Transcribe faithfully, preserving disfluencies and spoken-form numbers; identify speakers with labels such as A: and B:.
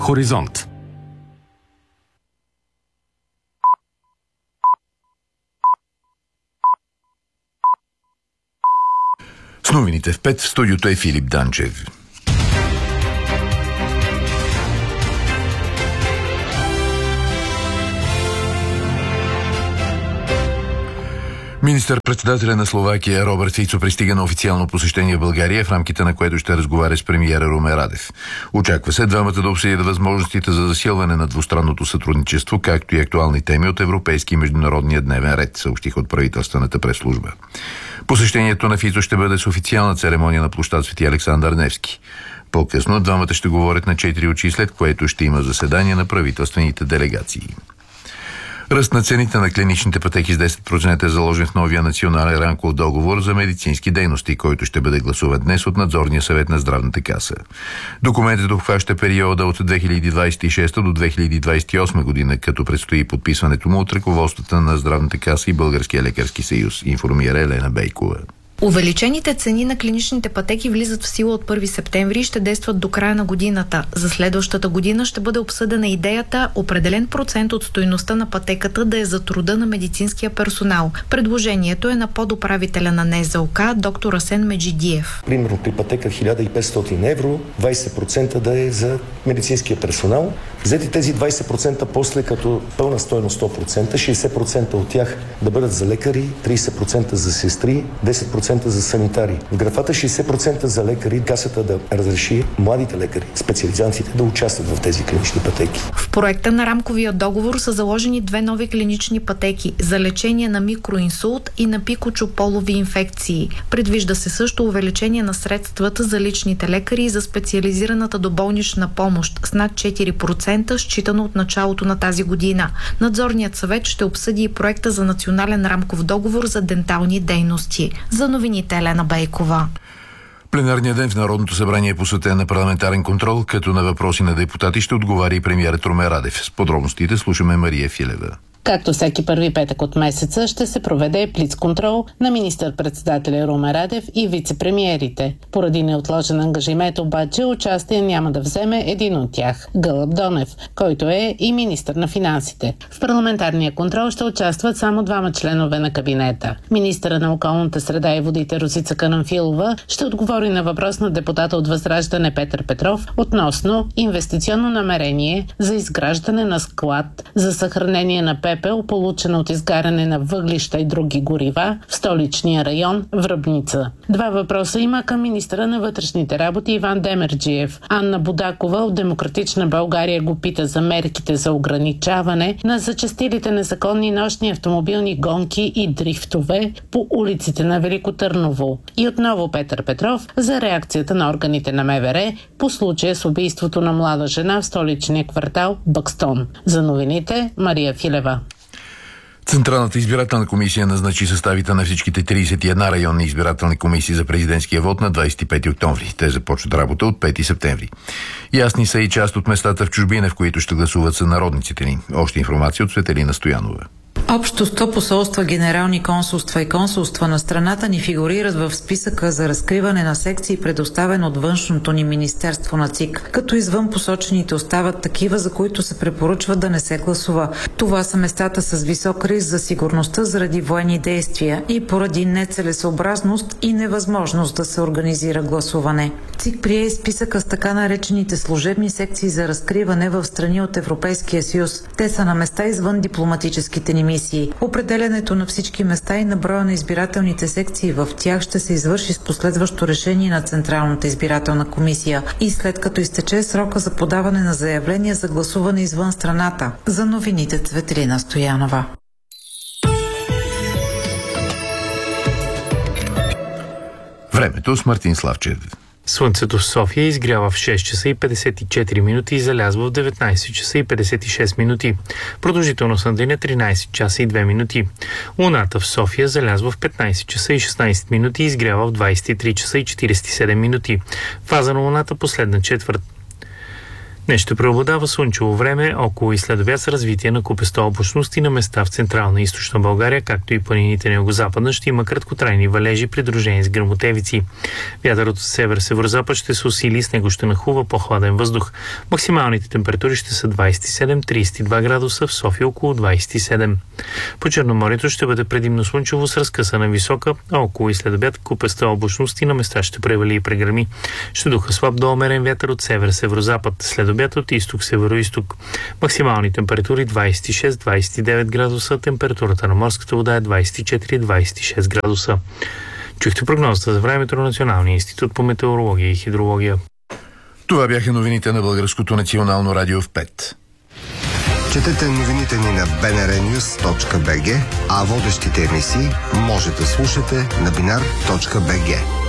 A: Хоризонт.
B: С новините в пет в студиото е Филип Данчев. Министър-председателя на Словакия Робърт Фицо пристига на официално посещение в България, в рамките на което ще разговаря с премиера Румен Радев. Очаква се двамата да обсъдят възможностите за засилване на двустранното сътрудничество, както и актуални теми от европейски и международния дневен ред, съобщиха от правителствената пресслужба. Посещението на Фицо ще бъде с официална церемония на площад Свети Александър Невски. По-късно двамата ще говорят на четири очи, след което ще има заседание на правителствените делегации. Ръст на цените на клиничните пътеки с десет процента е заложен в новия национален рамков договор за медицински дейности, който ще бъде гласуван днес от надзорния съвет на Здравната каса. Документът обхваща периода от две хиляди двадесет и шеста до две хиляди двадесет и осма година, като предстои подписването му от ръководствата на Здравната каса и Българския лекарски съюз, информира Елена Бейкова.
C: Увеличените цени на клиничните пътеки влизат в сила от първи септември и ще действат до края на годината. За следващата година ще бъде обсъдена идеята определен процент от стойността на пътеката да е за труда на медицинския персонал. Предложението е на подуправителя на НЗОК, доктор Асен Меджидиев.
D: Примерно при пътека хиляда и петстотин евро, двадесет процента да е за медицинския персонал. Взети тези двадесет процента после като пълна стойност сто процента, шейсет процента от тях да бъдат за лекари, тридесет процента за сестри, десет процента за санитари. В графата шейсет процента за лекари касата да разреши младите лекари, специализантите да участват в тези клинични пътеки.
C: В проекта на рамковия договор са заложени две нови клинични пътеки за лечение на микроинсулт и на пикочополови инфекции. Предвижда се също увеличение на средствата за личните лекари и за специализираната доболнична помощ с над четири процента, считано от началото на тази година. Надзорният съвет ще обсъди и проекта за национален рамков договор за дентални дейности. За новините Елена Бейкова.
B: Пленарният ден в Народното събрание е посветен на парламентарен контрол, като на въпроси на депутати ще отговаря и премиерът Румен Радев. С подробностите слушаме Мария Филева.
E: Както всеки първи петък от месеца ще се проведе блицконтрол на министър-председателя Румен Радев и вице-премиерите. Поради неотложен ангажимент обаче участие няма да вземе един от тях – Гълъб Донев, който е и министър на финансите. В парламентарния контрол ще участват само двама членове на кабинета. Министъра на околната среда и водите Росица Карамфилова ще отговори на въпрос на депутата от Възраждане Петър Петров относно инвестиционно намерение за изграждане на склад за съхранение на пепел, получена от изгаряне на въглища и други горива в столичния район Връбница. Два въпроса има към министъра на вътрешните работи Иван Демерджиев. Анна Будакова от Демократична България го пита за мерките за ограничаване на зачестилите незаконни нощни автомобилни гонки и дрифтове по улиците на Велико Търново. И отново Петър Петров за реакцията на органите на МВР по случая с убийството на млада жена в столичния квартал Бъкстон. За новините Мария Филева.
B: Централната избирателна комисия назначи съставите на всичките тридесет и една районни избирателни комисии за президентския вод на двадесет и пети октомври. Те започват работа от пети септември. Ясни са и част от местата в чужбина, в които ще гласуват сънародниците ни. Още информация от Светелина Стоянова.
F: Общо сто посолства, генерални консулства и консулства на страната ни фигурират в списъка за разкриване на секции, предоставен от външното ни министерство на ЦИК, като извън посочените остават такива, за които се препоръчва да не се гласува. Това са местата с висок риск за сигурността заради военни действия и поради нецелесообразност и невъзможност да се организира гласуване. ЦИК прие списъка с така наречените служебни секции за разкриване в страни от Европейския съюз. Те са на места извън дипломатическите ни мисии. Определянето на всички места и на броя на избирателните секции в тях ще се извърши с последващо решение на Централната избирателна комисия и след като изтече срока за подаване на заявления за гласуване извън страната. За новините Цветелина Стоянова.
B: Времето с Мартин Славчев.
G: Слънцето в София изгрява в шест часа и петдесет и четири минути и залязва в деветнайсет часа и петдесет и шест минути. Продължителност на деня тринайсет часа и две минути. Луната в София залязва в петнайсет часа и шестнайсет минути и изгрява в двайсет и три часа и четирийсет и седем минути. Фаза на Луната последна четвърт. Днес ще преобладава слънчево време, около и следобед с развитие на купеста облачност и на места в централна и източна България, както и планините на югозападна, ще има краткотрайни валежи, придружени с гръмотевици. Вятър от север-северозапад ще се усили, с него ще нахлува по-хладен въздух. Максималните температури ще са двадесет и седем до тридесет и два градуса, в София около двадесет и седем. По Черноморието ще бъде предимно слънчево с разкъсана висока, а около и следобед купеста облачност и на места ще превали и преграми. Ще духа слаб до умерен вятър от север-северозапад. След обяд от изток-североизток. Максимални температури двадесет и шест до двадесет и девет градуса, температурата на морската вода е двадесет и четири до двадесет и шест градуса. Чухте прогнозата за времето на Националния институт по метеорология и хидрология.
B: Това бяха новините на Българското национално радио в пет.
A: Четете новините ни на би ен ар нюс точка би джи, а водещите емисии може да слушате на бинар точка би джи.